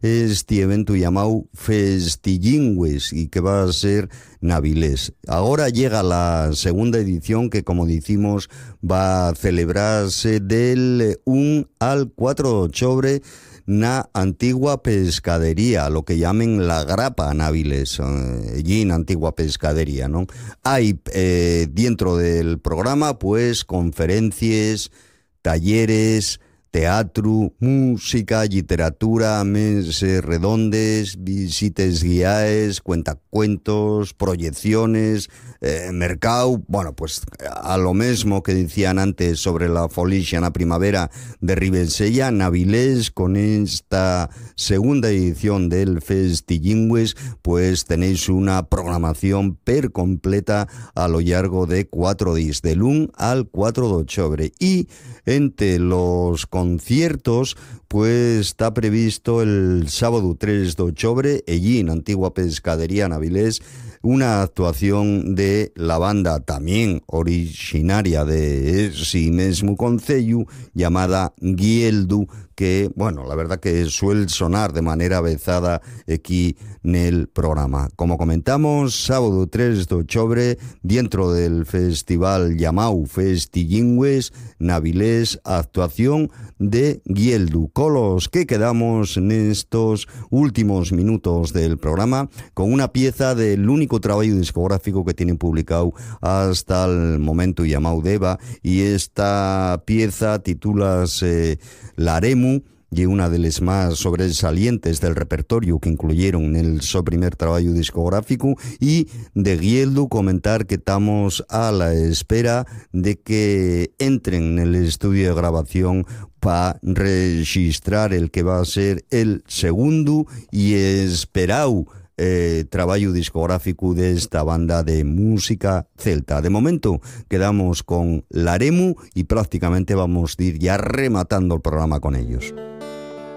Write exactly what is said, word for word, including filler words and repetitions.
este evento llamado Festillingües y que va a ser Navilés. Ahora llega la segunda edición que, como decimos, va a celebrarse del uno al cuatro de octubre na antigua pescadería, lo que llamen la grapa Navilés, eh, allí en antigua pescadería, ¿no? Hay eh, dentro del programa pues conferencias, talleres, teatro, música, literatura, mesas redondes, visitas guiadas, cuentacuentos, proyecciones, eh, mercado, bueno, pues a lo mismo que decían antes sobre la folicia en la primavera de Ribensella, Navilés, con esta segunda edición del Festillingües, pues tenéis una programación per completa a lo largo de cuatro días, del uno al cuatro de octubre. Y entre los conciertos, pues está previsto el sábado tres de octubre, allí en Antigua Pescadería Navilés, una actuación de la banda también originaria de ese mismo concello, llamada Gieldu, que, bueno, la verdad que suele sonar de manera avezada aquí en el programa. Como comentamos, sábado tres de octubre, dentro del festival llamado Festillingües Navilés, actuación de Gieldu. Con los que quedamos en estos últimos minutos del programa con una pieza del único trabajo discográfico que tienen publicado hasta el momento, llamado Deva, y esta pieza titúlase Laremu, y una de las más sobresalientes del repertorio que incluyeron en el su primer trabajo discográfico. Y de Gieldu comentar que estamos a la espera de que entren en el estudio de grabación para registrar el que va a ser el segundo y esperado Eh, trabajo discográfico de esta banda de música celta. De momento quedamos con Laremu y prácticamente vamos a ir ya rematando el programa con ellos.